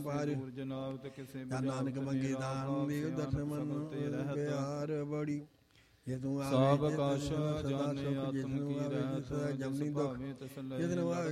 ਪਾਰ ਨਾਨਕ ਮੰਗੇ ਦਾਨ ਦੇਵ ਦਰਸ਼ਨ ਮਨ ਪਿਆਰ ਬੜੀ ਜੇ ਤੂੰ ਸਭ ਕਛ ਜਾਣੇ ਆਤਮ ਕੀ ਰਹਿਤ ਜਮਨੀ ਦੁਖ ਭਾਵੇਂ ਤਸੱਲੇ